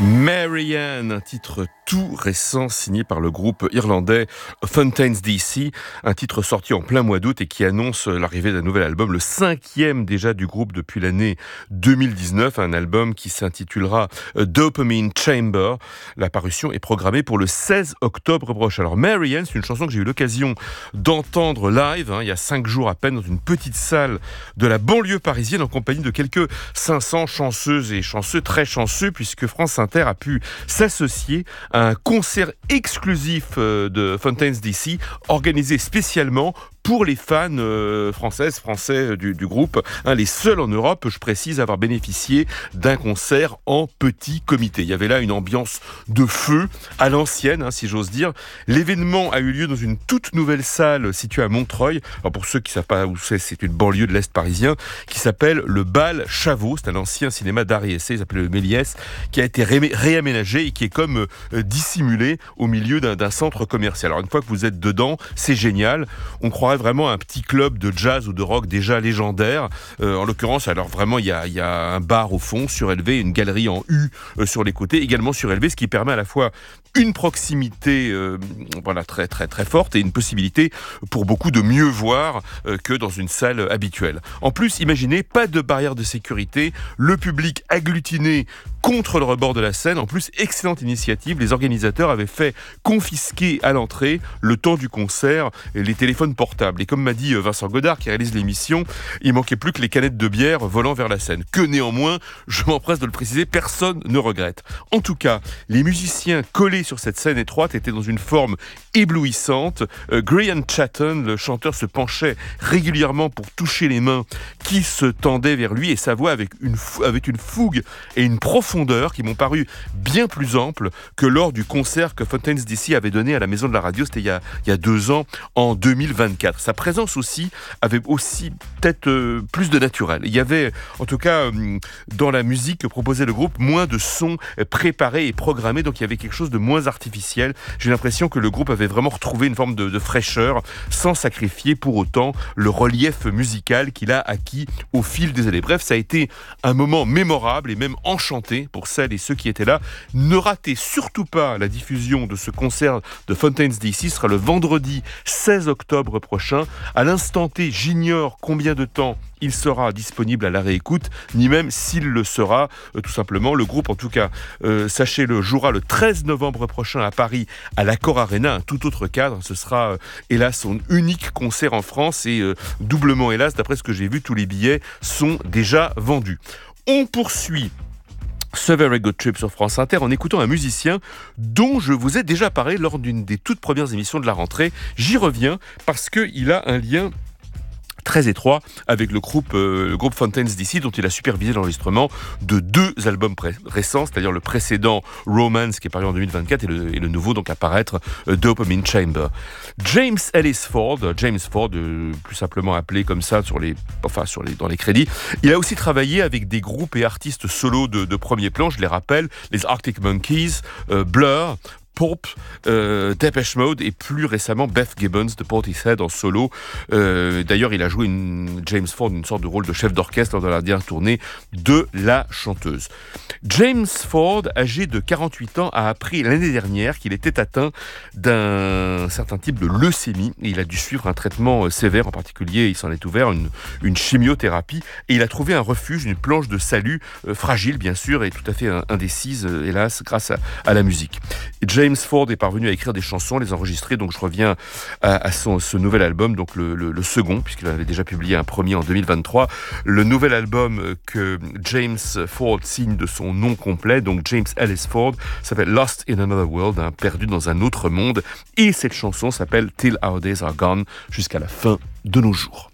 Marianne, un titre tout récent signé par le groupe irlandais Fontaines DC, un titre sorti en plein mois d'août et qui annonce l'arrivée d'un nouvel album, le 5e déjà du groupe depuis l'année 2019, un album qui s'intitulera Dopamine Chamber. La parution est programmée pour le 16 octobre prochain. Alors Marianne, c'est une chanson que j'ai eu l'occasion d'entendre live, il y a 5 jours à peine, dans une petite salle de la banlieue parisienne en compagnie de quelques 500 chanceuses et chanceux, très chanceux, puisque France Inter a pu s'associer à un concert exclusif de Fontaines DC, organisé spécialement pour les fans français du groupe, les seuls en Europe, je précise, à avoir bénéficié d'un concert en petit comité. Il y avait là une ambiance de feu à l'ancienne, si j'ose dire. L'événement a eu lieu dans une toute nouvelle salle située à Montreuil. Alors pour ceux qui ne savent pas où c'est une banlieue de l'Est parisien, qui s'appelle le Bal Chavot. C'est un ancien cinéma d'art et essai, il s'appelait le Méliès, qui a été réaménagé et qui est comme dissimulé au milieu d'un centre commercial. Alors une fois que vous êtes dedans, c'est génial. On croirait vraiment un petit club de jazz ou de rock déjà légendaire. En l'occurrence, alors vraiment, il y a un bar au fond surélevé, une galerie en U sur les côtés, également surélevé, ce qui permet à la fois une proximité très très très forte et une possibilité pour beaucoup de mieux voir que dans une salle habituelle. En plus, imaginez, pas de barrière de sécurité, le public agglutiné contre le rebord de la scène. En plus, excellente initiative, les organisateurs avaient fait confisquer à l'entrée, le temps du concert, les téléphones portables. Et comme m'a dit Vincent Godard, qui réalise l'émission, il manquait plus que les canettes de bière volant vers la scène. Que néanmoins, je m'empresse de le préciser, personne ne regrette. En tout cas, les musiciens collés sur cette scène étroite étaient dans une forme éblouissante. Graham Chatton, le chanteur, se penchait régulièrement pour toucher les mains qui se tendaient vers lui, et sa voix avec une fougue et une profondeur qui m'ont paru bien plus amples que lors du concert que Fontaines DC avait donné à la Maison de la Radio, c'était il y a 2 ans, en 2024. Sa présence aussi avait aussi peut-être plus de naturel. Il y avait, en tout cas, dans la musique que proposait le groupe, moins de sons préparés et programmés, donc il y avait quelque chose de moins artificiel. J'ai l'impression que le groupe avait vraiment retrouvé une forme de fraîcheur, sans sacrifier pour autant le relief musical qu'il a acquis au fil des années. Bref, ça a été un moment mémorable et même enchanté pour celles et ceux qui étaient là. Ne ratez surtout pas la diffusion de ce concert de Fontaines DC. Ce sera le vendredi 16 octobre prochain. À l'instant T, j'ignore combien de temps il sera disponible à la réécoute, ni même s'il le sera, tout simplement. Le groupe, en tout cas, sachez-le, jouera le 13 novembre prochain à Paris, à l'Accor Arena, un tout autre cadre. Ce sera, hélas, son unique concert en France et doublement, hélas, d'après ce que j'ai vu, tous les billets sont déjà vendus. On poursuit ce Very Good Trip sur France Inter en écoutant un musicien dont je vous ai déjà parlé lors d'une des toutes premières émissions de la rentrée. J'y reviens parce qu'il a un lien très étroit avec le groupe Fontaines DC, dont il a supervisé l'enregistrement de 2 albums récents, c'est-à-dire le précédent Romance qui est paru en 2024 et le nouveau donc à paraître Dopamine Chamber. James Ellis Ford, plus simplement appelé comme ça dans les crédits, il a aussi travaillé avec des groupes et artistes solos de premier plan, je les rappelle, les Arctic Monkeys, Blur, Pulp, Depeche Mode et plus récemment Beth Gibbons de Portishead en solo. D'ailleurs, il a joué James Ford une sorte de rôle de chef d'orchestre lors de la dernière tournée de la chanteuse. James Ford, âgé de 48 ans, a appris l'année dernière qu'il était atteint d'un certain type de leucémie. Et il a dû suivre un traitement sévère, en particulier, il s'en est ouvert une chimiothérapie. Et il a trouvé un refuge, une planche de salut, fragile bien sûr, et tout à fait indécise, hélas, grâce à la musique. James Ford est parvenu à écrire des chansons, les enregistrer, donc je reviens à ce nouvel album, donc le second, puisqu'il avait déjà publié un premier en 2023. Le nouvel album que James Ford signe de son nom complet, donc James Ellis Ford, s'appelle Lost in Another World, perdu dans un autre monde, et cette chanson s'appelle Till Our Days Are Gone, jusqu'à la fin de nos jours.